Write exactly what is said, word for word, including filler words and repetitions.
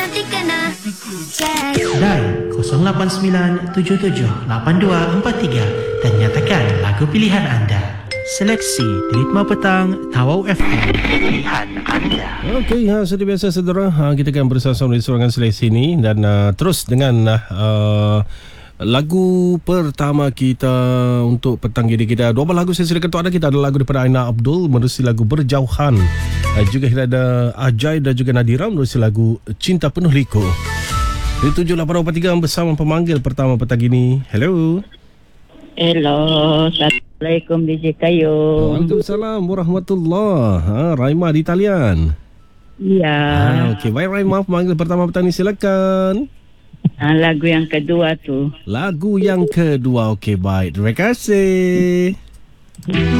nanti kena cek. Dial kosong lapan sembilan tujuh tujuh lapan dua empat tiga dan nyatakan lagu pilihan anda. Seleksi di Ritma Petang Tawau F M, pilihan anda. Okey, ha, seperti biasa saudara, ha, kita akan bersama-sama di sorangan seleksi ini dan uh, terus dengan uh, lagu pertama kita untuk petang ini. Kita dua belas lagu saya silakan untuk anda. Kita ada lagu daripada Aina Abdul menerusi lagu Berjauhan, uh, juga kita ada Ajay dan juga Nadira menerusi lagu Cinta Penuh Liku. Di tujuh lapan empat tiga bersama pemanggil pertama petang ini. Hello. Hello, Assalamualaikum D J Kayu. Waalaikumsalam warahmatullahi. Ha, Raima di talian. Iya. Ha, okey, baik Raima, pemanggil pertama petang ini silakan. Ha, lagu yang kedua tu. Lagu yang kedua, okey baik. Terima kasih.